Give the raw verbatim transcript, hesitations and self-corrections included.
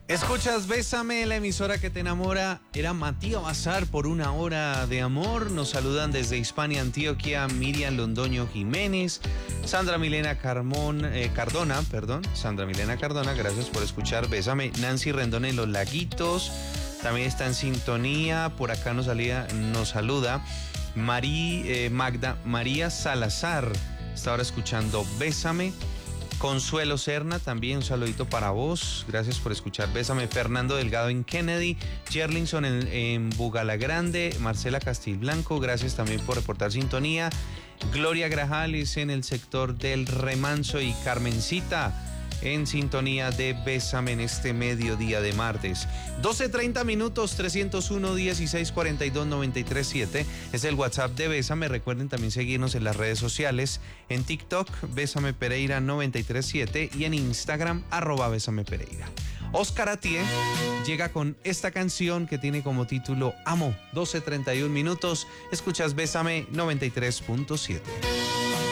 Escuchas Bésame, la emisora que te enamora. Era Matías Bazar por una hora de amor. Nos saludan desde Hispania, Antioquia, Miriam Londoño Jiménez, Sandra Milena Carmón, eh, Cardona, perdón, Sandra Milena Cardona, gracias por escuchar Bésame. Nancy Rendón en Los Laguitos, también está en sintonía. Por acá nos, salía, nos saluda Marí, eh, Magda María Salazar, está ahora escuchando Bésame. Consuelo Serna, también un saludito para vos. Gracias por escuchar Bésame. Fernando Delgado en Kennedy. Jerlinson en, en Bugalagrande. Marcela Castilblanco, gracias también por reportar sintonía. Gloria Grajales en el sector del Remanso. Y Carmencita en sintonía de Bésame en este mediodía de martes. doce treinta minutos, trescientos uno, dieciséis cuarenta y dos, noventa y tres siete. Es el WhatsApp de Bésame. Recuerden también seguirnos en las redes sociales. En TikTok, Bésame Pereira noventa y tres siete. Y en Instagram, arroba Bésame Pereira. Oscar Atié llega con esta canción que tiene como título Amo. doce treinta y uno minutos. Escuchas Bésame noventa y tres punto siete.